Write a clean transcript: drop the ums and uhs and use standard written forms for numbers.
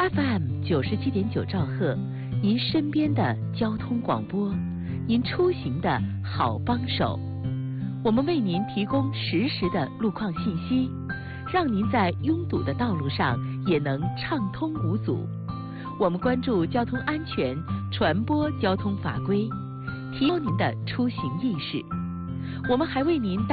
FM 97.9兆赫，您身边的交通广播，您出行的好帮手。我们为您提供实时的路况信息，让您在拥堵的道路上也能畅通无阻。我们关注交通安全，传播交通法规，提高您的出行意识。我们还为您